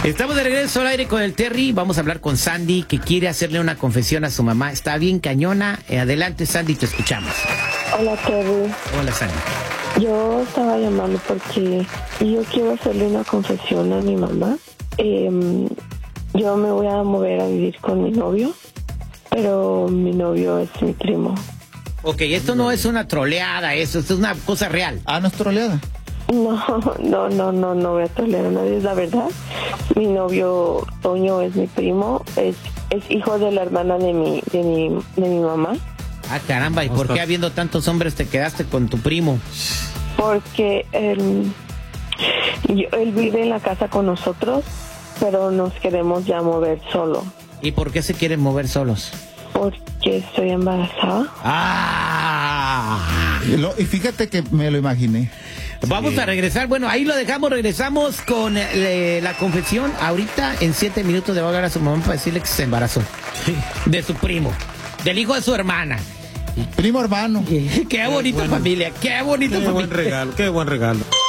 Estamos de regreso al aire con el Terry. Vamos a hablar con Sandy, que quiere hacerle una confesión a su mamá. Está bien cañona. Adelante, Sandy, te escuchamos. Hola, Terry. Hola, Sandy. Yo estaba llamando porque yo quiero hacerle una confesión a mi mamá. Yo me voy a mover a vivir con mi novio, pero mi novio es mi primo. Ok, esto no es una troleada, esto es una cosa real. Ah, ¿no es troleada? No voy a trolear a nadie, es la verdad. Mi novio Toño es mi primo, es hijo de la hermana de mi mamá. Ah, caramba, ¿y por qué habiendo tantos hombres te quedaste con tu primo? Porque él vive en la casa con nosotros, pero nos queremos ya mover solo. ¿Y por qué se quieren mover solos? Porque estoy embarazada. ¡Ah! Y fíjate que me lo imaginé. Vamos a regresar, bueno, ahí lo dejamos, regresamos con la confesión. Ahorita, en 7 minutos, le va a hablar a su mamá para decirle que se embarazó. De su primo, del hijo de su hermana. Primo hermano. Qué bonita familia, qué bonita familia. Qué buen regalo, qué buen regalo.